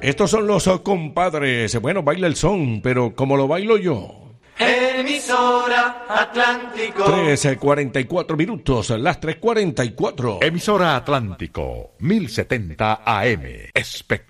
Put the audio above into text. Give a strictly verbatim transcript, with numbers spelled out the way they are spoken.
Estos son los compadres. Bueno, baila el son, pero como lo bailo yo. Emisora Atlántico. tres cuarenta y cuatro minutos, las tres cuarenta y cuatro. Emisora Atlántico, mil setenta A M. Espectacular.